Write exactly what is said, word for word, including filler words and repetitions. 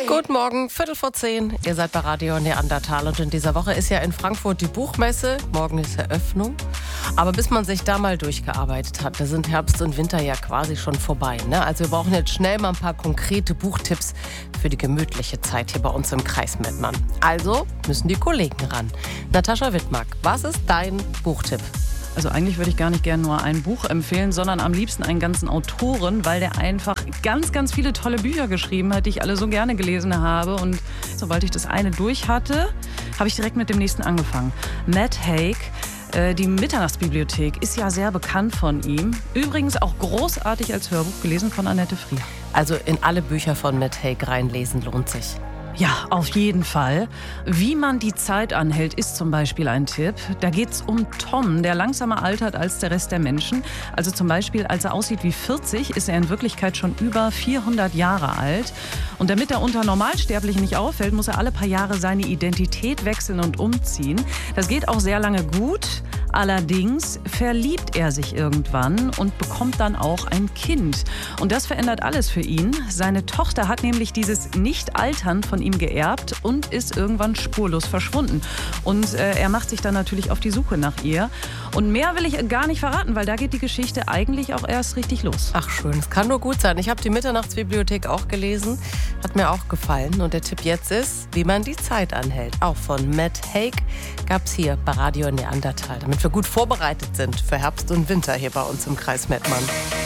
Guten Morgen, Viertel vor zehn. Ihr seid bei Radio Neandertal und in dieser Woche ist ja in Frankfurt die Buchmesse. Morgen ist Eröffnung. Aber bis man sich da mal durchgearbeitet hat, da sind Herbst und Winter ja quasi schon vorbei. Ne? Also wir brauchen jetzt schnell mal ein paar konkrete Buchtipps für die gemütliche Zeit hier bei uns im Kreis Mettmann. Also müssen die Kollegen ran. Natascha Wittmark, was ist dein Buchtipp? Also eigentlich würde ich gar nicht gerne nur ein Buch empfehlen, sondern am liebsten einen ganzen Autoren, weil der einfach ganz, ganz viele tolle Bücher geschrieben hat, die ich alle so gerne gelesen habe. Und sobald ich das eine durch hatte, habe ich direkt mit dem nächsten angefangen. Matt Haig, äh, die Mitternachtsbibliothek, ist ja sehr bekannt von ihm. Übrigens auch großartig als Hörbuch, gelesen von Annette Frier. Also in alle Bücher von Matt Haig reinlesen lohnt sich. Ja, auf jeden Fall. Wie man die Zeit anhält, ist zum Beispiel ein Tipp. Da geht es um Tom, der langsamer altert als der Rest der Menschen. Also zum Beispiel, als er aussieht wie vierzig, ist er in Wirklichkeit schon über vierhundert Jahre alt. Und damit er unter Normalsterblichen nicht auffällt, muss er alle paar Jahre seine Identität wechseln und umziehen. Das geht auch sehr lange gut. Allerdings verliebt er sich irgendwann und bekommt dann auch ein Kind. Und das verändert alles für ihn. Seine Tochter hat nämlich dieses Nicht-Altern von ihm geerbt und ist irgendwann spurlos verschwunden. Und äh, er macht sich dann natürlich auf die Suche nach ihr. Und mehr will ich gar nicht verraten, weil da geht die Geschichte eigentlich auch erst richtig los. Ach schön, es kann nur gut sein. Ich habe die Mitternachtsbibliothek auch gelesen, hat mir auch gefallen. Und der Tipp jetzt ist, wie man die Zeit anhält. Auch von Matt Haig gab es hier bei Radio Neandertal, damit wir gut vorbereitet sind für Herbst und Winter hier bei uns im Kreis Mettmann.